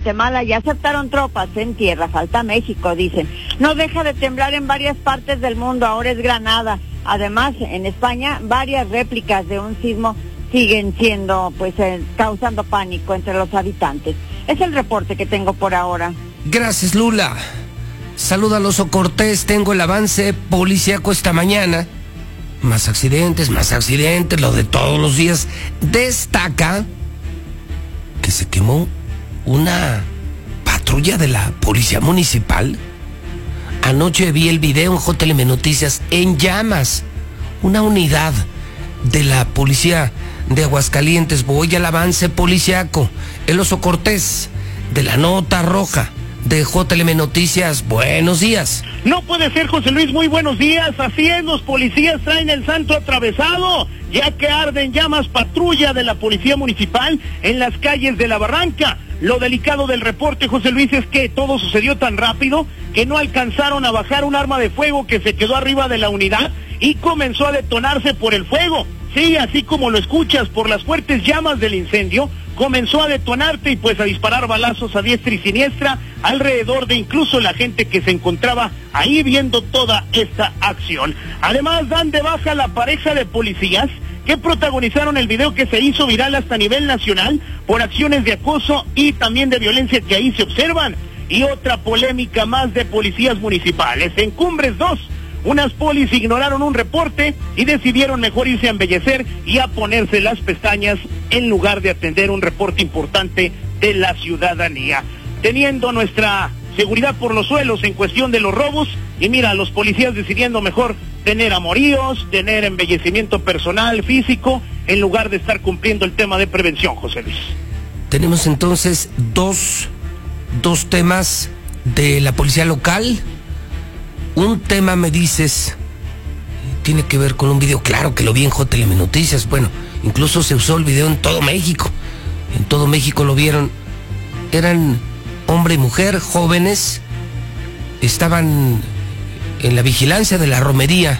Guatemala ya aceptaron tropas en tierra, falta México, dicen. No deja de temblar en varias partes del mundo, ahora es Granada. Además, en España, varias réplicas de un sismo siguen siendo, causando pánico entre los habitantes. Es el reporte que tengo por ahora. Gracias, Lula. Saluda a Oso Cortés, tengo el avance policíaco esta mañana. Más accidentes, lo de todos los días. Destaca que se quemó una patrulla de la policía municipal. Anoche vi el video en JLM Noticias, en llamas. Una unidad de la policía de Aguascalientes. Voy al avance policiaco. El Oso Cortés, de la Nota Roja, de JLM Noticias. Buenos días. No puede ser, José Luis, muy buenos días. Así es, los policías traen el santo atravesado, ya que arde en llamas patrulla de la policía municipal en las calles de La Barranca. Lo delicado del reporte, José Luis, es que todo sucedió tan rápido que no alcanzaron a bajar un arma de fuego que se quedó arriba de la unidad y comenzó a detonarse por el fuego. Sí, así como lo escuchas, por las fuertes llamas del incendio, comenzó a detonarte y pues a disparar balazos a diestra y siniestra alrededor de incluso la gente que se encontraba ahí viendo toda esta acción. Además, dan de baja a la pareja de policías que protagonizaron el video que se hizo viral hasta a nivel nacional por acciones de acoso y también de violencia que ahí se observan. Y otra polémica más de policías municipales. En Cumbres 2, unas polis ignoraron un reporte y decidieron mejor irse a embellecer y a ponerse las pestañas en lugar de atender un reporte importante de la ciudadanía. Teniendo nuestra seguridad por los suelos en cuestión de los robos, y mira, los policías decidiendo mejor tener amoríos, tener embellecimiento personal, físico, en lugar de estar cumpliendo el tema de prevención, José Luis. Tenemos entonces dos temas de la policía local. Un tema, me dices, tiene que ver con un video, claro que lo vi en JLM Noticias. Bueno, incluso se usó el video en todo México. En todo México lo vieron. Eran hombre y mujer, jóvenes, estaban en la vigilancia de la romería.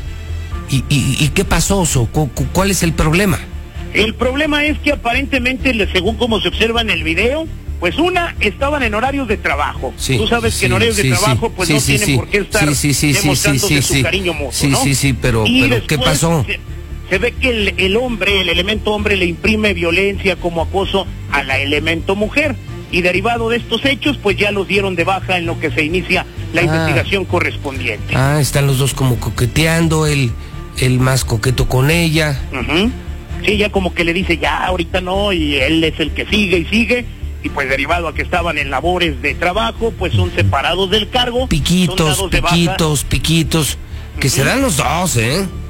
¿Y qué pasó, Oso? ¿Cuál es el problema? El problema es que aparentemente, según como se observa en el video, pues estaban en horarios de trabajo. Sí, tú sabes que en horarios de trabajo pues no tienen por qué estar demostrándose su cariño mutuo, ¿no? Pero ¿qué pasó? Se ve que el hombre, el elemento hombre, le imprime violencia como acoso a la elemento mujer. Y derivado de estos hechos, pues ya los dieron de baja en lo que se inicia la investigación correspondiente. Están los dos como coqueteando, el más coqueto con ella. Sí, ya como que le dice, ya, ahorita no, y él es el que sigue y sigue. Y pues derivado a que estaban en labores de trabajo, pues son separados del cargo. Piquitos, que serán los dos,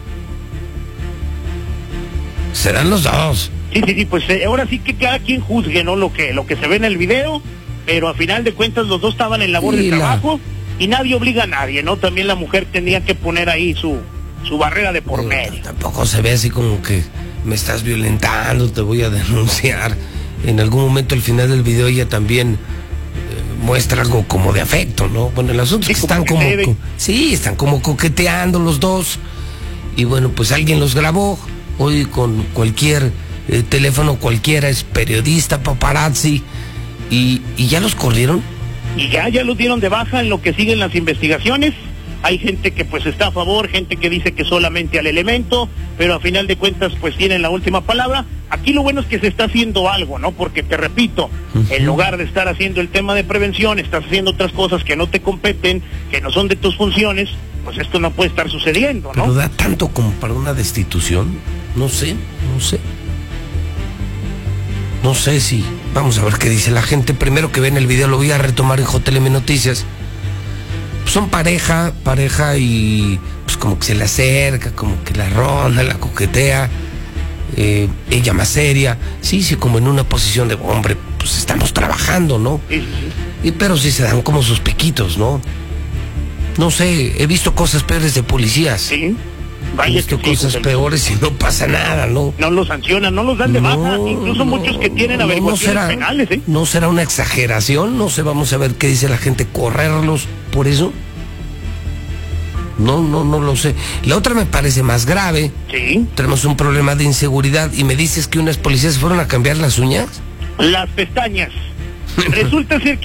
serán los dos. Sí, pues ahora sí que cada quien juzgue, ¿no? Lo que se ve en el video, pero a final de cuentas los dos estaban en labor de trabajo y nadie obliga a nadie, ¿no? También la mujer tenía que poner ahí su barrera de por medio. Tampoco se ve así como que me estás violentando, te voy a denunciar. En algún momento al final del video ella también muestra algo como de afecto, ¿no? Bueno, el asunto es que están como coqueteando los dos. Y bueno, pues alguien los grabó. Hoy con cualquier teléfono, cualquiera es periodista, paparazzi. Y ya los corrieron. Y ya los dieron de baja en lo que siguen las investigaciones. Hay gente que pues está a favor, gente que dice que solamente al elemento, pero a final de cuentas pues tienen la última palabra. Aquí lo bueno es que se está haciendo algo, ¿no? Porque te repito, en lugar de estar haciendo el tema de prevención, estás haciendo otras cosas que no te competen, que no son de tus funciones, pues esto no puede estar sucediendo, ¿no? Pero da tanto como para una destitución, no sé. No sé si... Vamos a ver qué dice la gente. Primero que ven el video, lo voy a retomar en JLM Noticias. Son pareja y pues como que se le acerca, como que la ronda, la coquetea, ella más seria, sí, como en una posición de hombre, pues estamos trabajando, ¿no? Pero sí se dan como sus piquitos, ¿no? No sé, he visto cosas peores de policías. Sí. He visto cosas peores y no pasa nada, ¿no? No los sancionan, no los dan de baja, incluso muchos que tienen averiguaciones penales, ¿eh? ¿No será una exageración? No sé, vamos a ver qué dice la gente, correrlos por eso. No lo sé. La otra me parece más grave. Sí. Tenemos un problema de inseguridad y me dices que unas policías fueron a cambiar las uñas. Las pestañas. Resulta ser que